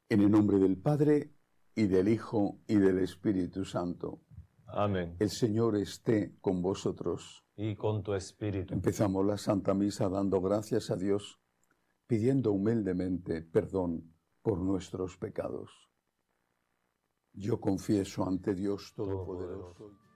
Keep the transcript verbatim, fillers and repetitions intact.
En el nombre del Padre, y del Hijo, y del Espíritu Santo. Amén. El Señor esté con vosotros. Y con tu espíritu. Empezamos la Santa Misa dando gracias a Dios, pidiendo humildemente perdón por nuestros pecados. Yo confieso ante Dios Todopoderoso